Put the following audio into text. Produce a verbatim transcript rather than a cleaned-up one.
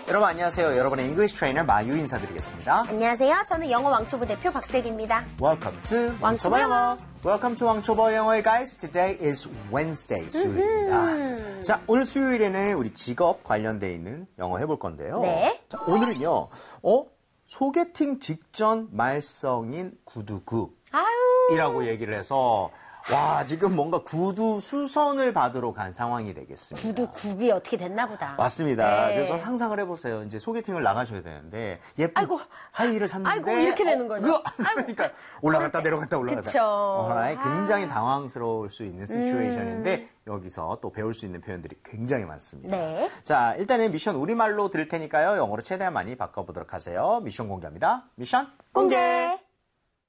여러분 안녕하세요. 여러분의 English 트레이너 마유 인사드리겠습니다. 안녕하세요. 저는 영어 왕초보 대표 박슬기입니다. Welcome to 왕초보 영어. Welcome to 왕초보 영어의 guys. Today is Wednesday. 수요일입니다. 자, 오늘 수요일에는 우리 직업 관련돼 있는 영어 해볼 건데요. 네. 자, 오늘은요. 어? 소개팅 직전 말썽인 구두굽. 아유. 이라고 얘기를 해서 와, 지금 뭔가 구두 수선을 받으러 간 상황이 되겠습니다. 구두 굽이 어떻게 됐나 보다. 맞습니다. 네. 그래서 상상을 해보세요. 이제 소개팅을 나가셔야 되는데 예쁜 아이고, 하이힐을 샀는데 아이고 이렇게 되는 거죠. 어, 그러니까 올라갔다 내려갔다 올라갔다. 그쵸. 어라이, 굉장히 아. 당황스러울 수 있는 시츄에이션인데 음. 여기서 또 배울 수 있는 표현들이 굉장히 많습니다. 네. 자, 일단은 미션 우리말로 들을 테니까요. 영어로 최대한 많이 바꿔보도록 하세요. 미션 공개합니다. 미션 공개! 공개.